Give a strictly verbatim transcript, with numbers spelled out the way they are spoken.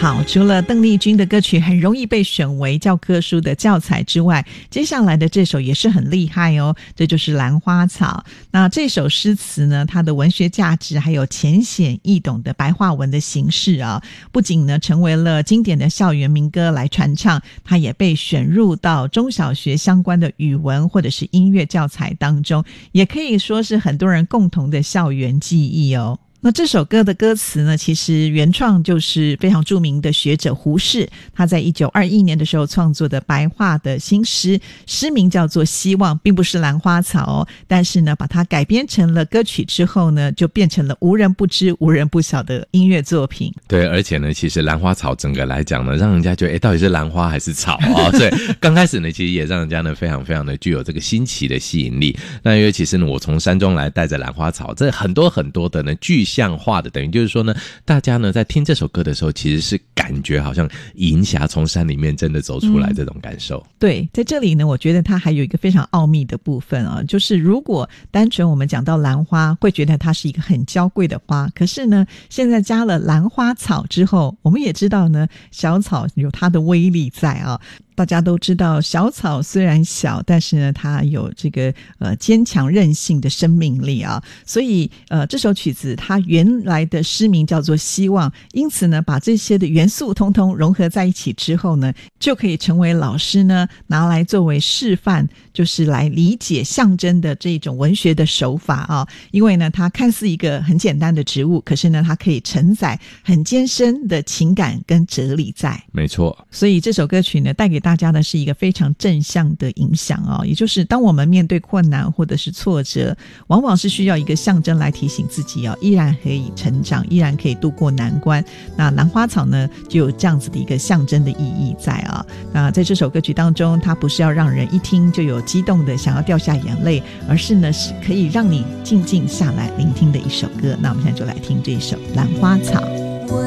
好，除了邓丽君的歌曲很容易被选为教科书的教材之外，接下来的这首也是很厉害哦，这就是兰花草。那这首诗词呢，它的文学价值还有浅显易懂的白话文的形式啊，不仅呢成为了经典的校园民歌来传唱，它也被选入到中小学相关的语文或者是音乐教材当中，也可以说是很多人共同的校园记忆哦。那这首歌的歌词呢，其实原创就是非常著名的学者胡适，他在一九二一年的时候创作的白话的新诗，诗名叫做希望，并不是兰花草哦，但是呢把它改编成了歌曲之后呢，就变成了无人不知无人不晓的音乐作品。 对，而且呢其实兰花草整个来讲呢，让人家觉得诶到底是兰花还是草啊、哦？所以刚开始呢其实也让人家呢非常非常的具有这个新奇的吸引力。那因为其实呢我从山中来带着兰花草，这很多很多的呢具象化的，等于就是说呢大家呢在听这首歌的时候其实是感觉好像银霞从山里面真的走出来这种感受、嗯、 对，在这里呢我觉得它还有一个非常奥秘的部分啊，就是如果单纯我们讲到兰花会觉得它是一个很娇贵的花，可是呢现在加了兰花草之后，我们也知道呢小草有它的威力在啊。大家都知道小草虽然小，但是呢它有这个呃坚强韧性的生命力啊，所以呃这首曲子它原来的诗名叫做希望，因此呢把这些的元素通通融合在一起之后呢，就可以成为老师呢拿来作为示范，就是来理解象征的这种文学的手法啊。因为呢它看似一个很简单的植物，可是呢它可以承载很艰深的情感跟哲理在。 没错， 所以这首歌曲呢带给大家的是一个非常正向的影响哦，也就是当我们面对困难或者是挫折，往往是需要一个象征来提醒自己哦，依然可以成长，依然可以度过难关。那兰花草呢就有这样子的一个象征的意义在啊。那在这首歌曲当中，它不是要让人一听就有激动的想要掉下眼泪，而是呢是可以让你静静下来聆听的一首歌。那我们现在就来听这一首兰花草。